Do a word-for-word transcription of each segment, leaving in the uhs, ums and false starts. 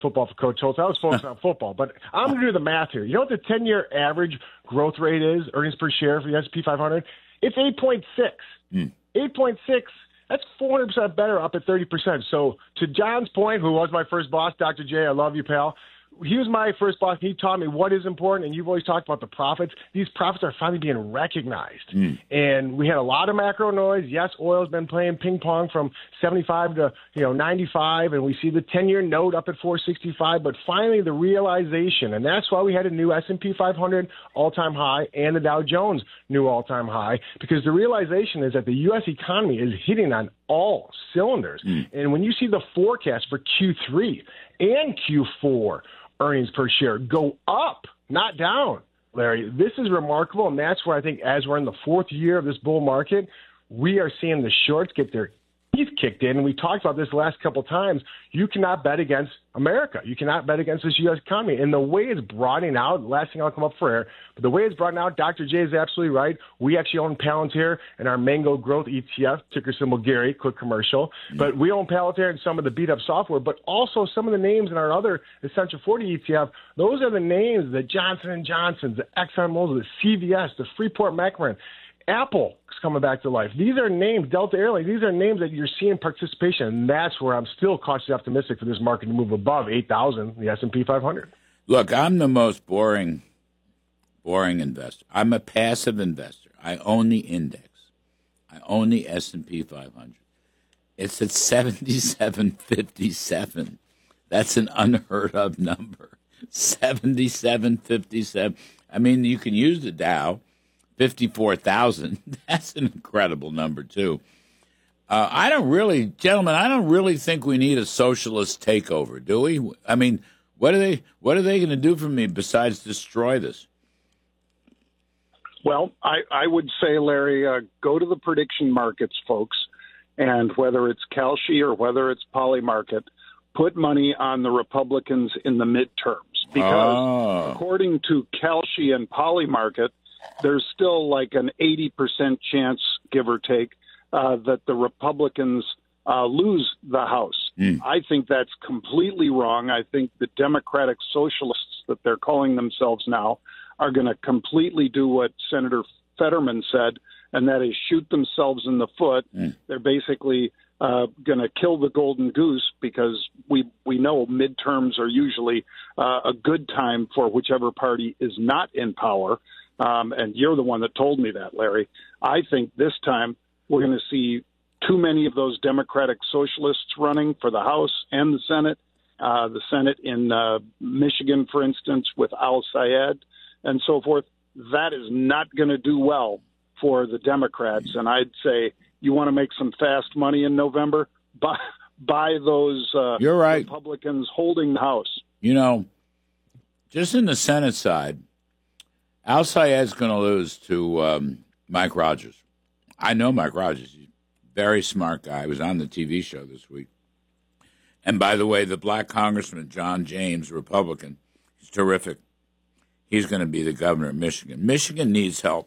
football for Coach Holtz. I was focused on football, but I'm going to do the math here. You know what the ten-year average growth rate is, earnings per share for the S and P five hundred? It's eight point six. Mm. eight point six, that's four hundred percent better, up at thirty percent. So to John's point, who was my first boss, Doctor J, I love you, pal. He was my first boss. He taught me what is important, and you've always talked about the profits. These profits are finally being recognized. Mm. And we had a lot of macro noise. Yes, oil's been playing ping pong from seventy-five to you know ninety-five, and we see the ten-year note up at four sixty-five. But finally, the realization, and that's why we had a new S and P five hundred all-time high and the Dow Jones new all-time high, because the realization is that the U S economy is hitting on all cylinders. Mm. And when you see the forecast for Q three and Q four, earnings per share go up, not down, Larry. This is remarkable, and that's where I think as we're in the fourth year of this bull market, we are seeing the shorts get their teeth kicked in. And we talked about this the last couple of times. You cannot bet against America. You cannot bet against this U S economy. And the way it's broadening out, last thing I'll come up for air, but the way it's broadening out, Doctor J is absolutely right. We actually own Palantir and our Mango Growth E T F, ticker symbol Gary, quick commercial. Mm-hmm. But we own Palantir and some of the beat-up software, but also some of the names in our other Essential forty E T F. Those are the names, the Johnson and Johnsons, the ExxonMobil, the C V S, the Freeport-McMoran. Apple is coming back to life. These are names, Delta Airlines, these are names that you're seeing participation, and that's where I'm still cautiously optimistic for this market to move above eight thousand, the S and P five hundred. Look, I'm the most boring, boring investor. I'm a passive investor. I own the index. I own the S and P five hundred. It's at seventy-seven fifty-seven. That's an unheard of number. seventy-seven fifty-seven. I mean, you can use the Dow. fifty-four thousand. That's an incredible number, too. Uh, I don't really, gentlemen, I don't really think we need a socialist takeover, do we? I mean, what are they what are they going to do for me besides destroy this? Well, I, I would say, Larry, uh, go to the prediction markets, folks, and whether it's Kalshi or whether it's Polymarket, put money on the Republicans in the midterms. Because oh. according to Kalshi and Polymarket, there's still like an eighty percent chance, give or take, uh, that the Republicans uh, lose the House. Mm. I think that's completely wrong. I think the Democratic Socialists that they're calling themselves now are going to completely do what Senator Fetterman said, and that is shoot themselves in the foot. Mm. They're basically uh, going to kill the golden goose because we, we know midterms are usually uh, a good time for whichever party is not in power. Um, and you're the one that told me that, Larry. I think this time we're going to see too many of those Democratic Socialists running for the House and the Senate. Uh, the Senate in uh, Michigan, for instance, with Al Sayed and so forth. That is not going to do well for the Democrats. And I'd say you want to make some fast money in November, buy, buy those uh, you're right. Republicans holding the House. You know, just in the Senate side, Al Sayed's going to lose to um, Mike Rogers. I know Mike Rogers. He's a very smart guy. He was on the T V show this week. And by the way, the black congressman, John James, Republican, he's terrific. He's going to be the governor of Michigan. Michigan needs help.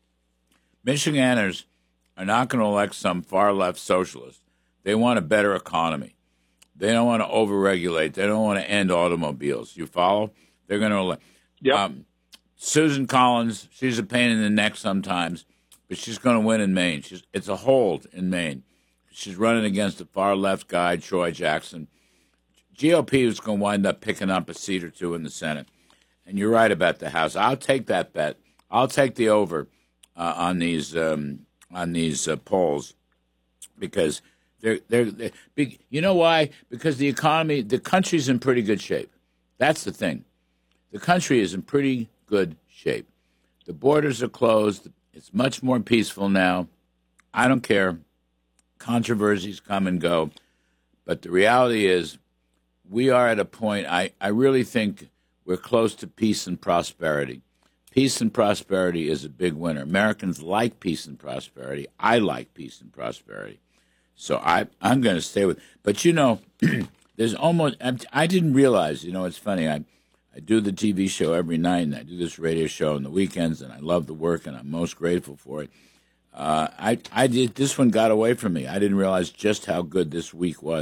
Michiganders are not going to elect some far-left socialist. They want a better economy. They don't want to overregulate. They don't want to end automobiles. You follow? They're going to elect. Yep. Um, Susan Collins, she's a pain in the neck sometimes, but she's going to win in Maine. She's, it's a hold in Maine. She's running against a far-left guy, Troy Jackson. G O P is going to wind up picking up a seat or two in the Senate. And you're right about the House. I'll take that bet. I'll take the over uh, on these um, on these uh, polls because they're, they're they're big. You know why? Because the economy, the country's in pretty good shape. That's the thing. The country is in pretty good shape. The borders are closed. It's much more peaceful now. I don't care. Controversies come and go. But the reality is we are at a point, I, I really think we're close to peace and prosperity. Peace and prosperity is a big winner. Americans like peace and prosperity. I like peace and prosperity. So I, I'm going to stay with. But, you know, there's almost, I didn't realize, you know, it's funny. I, I do the T V show every night, and I do this radio show on the weekends, and I love the work, and I'm most grateful for it. Uh, I, I did, this one got away from me. I didn't realize just how good this week was.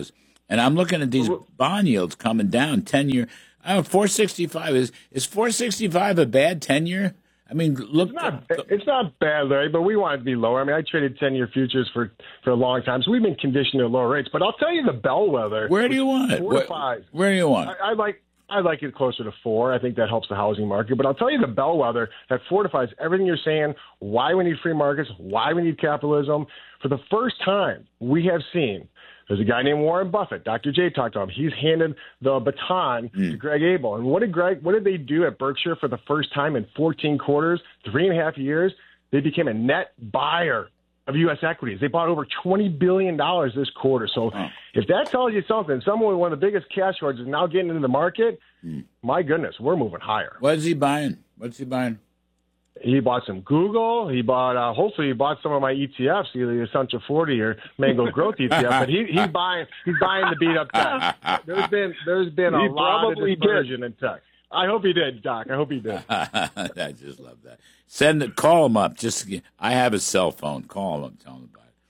And I'm looking at these bond yields coming down, ten-year. Oh, four sixty-five. Is is four sixty-five a bad ten-year? I mean, look. It's not, it's not bad, Larry, but we want it to be lower. I mean, I traded ten-year futures for, for a long time, so we've been conditioned to lower rates. But I'll tell you the bellwether. Where do you want it? Four Where, to five. Where do you want it? I, I like I like it closer to four. I think that helps the housing market. But I'll tell you the bellwether that fortifies everything you're saying, why we need free markets, why we need capitalism. For the first time, we have seen there's a guy named Warren Buffett. Doctor J talked to him. He's handed the baton mm. to Greg Abel. And what did Greg? What did they do at Berkshire for the first time in fourteen quarters, three and a half years? They became a net buyer of U S equities. They bought over twenty billion dollars this quarter. So oh. if that tells you something, someone with one of the biggest cash hoards is now getting into the market, mm. my goodness, we're moving higher. What is he buying? What's he buying? He bought some Google. He bought, uh, hopefully, he bought some of my E T Fs, either the Essential forty or Mango Growth E T F. But he, he's buying, he's buying the beat up tech. There's been, there's been a he lot of dispersion in tech. I hope he did, Doc. I hope he did. I just love that. Send it. Call him up. Just, I have his cell phone. Call him. Tell him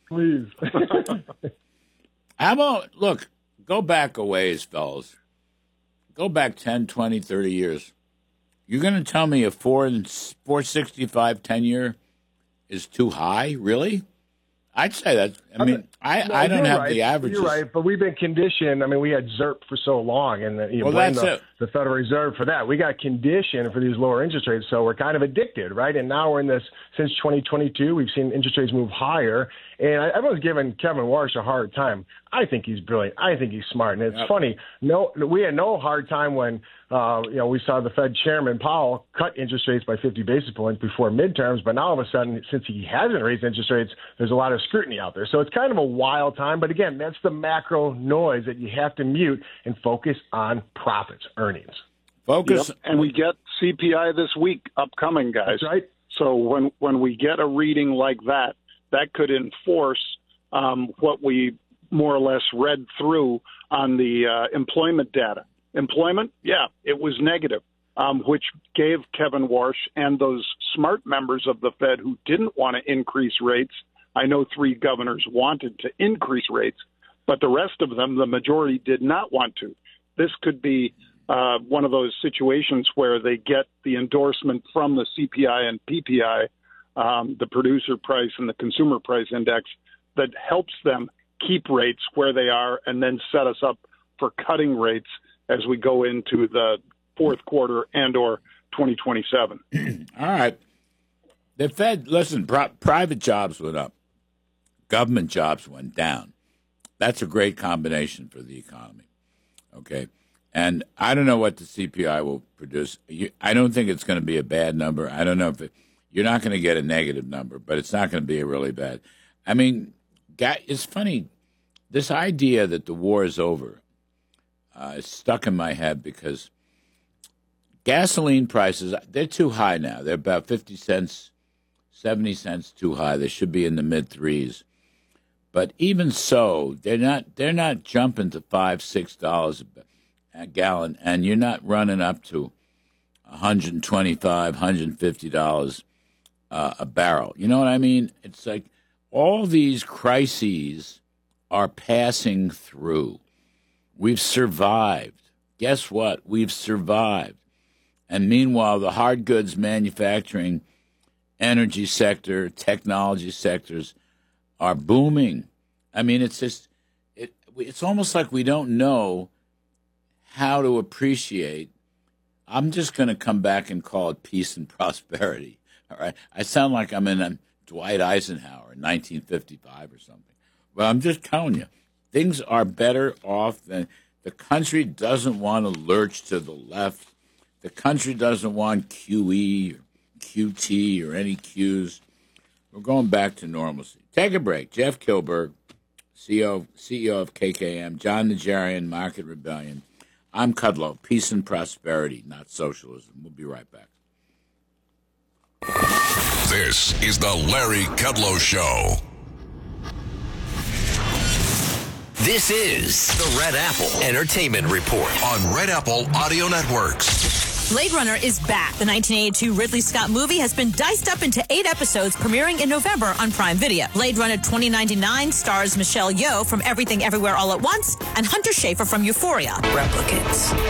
about it. Please. How about, look, go back a ways, fellas. Go back ten, twenty, thirty years. You're going to tell me a four and four sixty-five ten-year is too high? Really? I'd say that. I mean, I, no, I don't have right. the averages. You're right, but we've been conditioned. I mean, we had ZIRP for so long, and you well, blame that's the, it. the Federal Reserve for that. We got conditioned for these lower interest rates, so we're kind of addicted, right? And now we're in this, since twenty twenty-two, we've seen interest rates move higher, and I, everyone's giving Kevin Warsh a hard time. I think he's brilliant. I think he's smart, and it's yep. funny. No, we had no hard time when uh, you know we saw the Fed Chairman Powell cut interest rates by fifty basis points before midterms, but now all of a sudden, since he hasn't raised interest rates, there's a lot of scrutiny out there. So it's kind of a wild time, but again, that's the macro noise that you have to mute and focus on profits, earnings. Focus, yep. And we get C P I this week upcoming, guys. That's right. So when when we get a reading like that, that could enforce um, what we more or less read through on the uh, employment data. Employment, yeah, it was negative, um, which gave Kevin Warsh and those smart members of the Fed who didn't want to increase rates. I know three governors wanted to increase rates, but the rest of them, the majority, did not want to. This could be uh, one of those situations where they get the endorsement from the C P I and P P I, um, the producer price and the consumer price index, that helps them keep rates where they are and then set us up for cutting rates as we go into the fourth quarter and or twenty twenty-seven. All right. The Fed, listen, pri- private jobs went up. Government jobs went down. That's a great combination for the economy. Okay. And I don't know what the C P I will produce. You, I don't think it's going to be a bad number. I don't know if it, you're not going to get a negative number, but it's not going to be a really bad. I mean, it's funny. This idea that the war is over uh, is stuck in my head because gasoline prices, they're too high now. They're about fifty cents, seventy cents too high. They should be in the mid threes. But even so, they're not they're not jumping to five, six dollars a gallon, and you're not running up to one hundred twenty-five, one hundred fifty dollars uh, a barrel. You know what I mean? It's like all these crises are passing through. We've survived. Guess what? We've survived. And meanwhile, the hard goods manufacturing, energy sector, technology sectors are booming. I mean, it's just, it, it's almost like we don't know how to appreciate. I'm just going to come back and call it peace and prosperity. All right. I sound like I'm in a Dwight Eisenhower in nineteen fifty-five or something. But I'm just telling you, things are better off than the country doesn't want to lurch to the left. The country doesn't want Q E or Q T or any Qs. We're going back to normalcy. Take a break. Jeff Kilberg, C E O, C E O of K K M, John Najarian, Market Rebellion. I'm Kudlow. Peace and prosperity, not socialism. We'll be right back. This is the Larry Kudlow Show. This is the Red Apple Entertainment Report on Red Apple Audio Networks. Blade Runner is back. The nineteen eighty-two Ridley Scott movie has been diced up into eight episodes, premiering in November on Prime Video. Blade Runner twenty ninety-nine stars Michelle Yeoh from Everything Everywhere All at Once and Hunter Schafer from Euphoria. Replicants.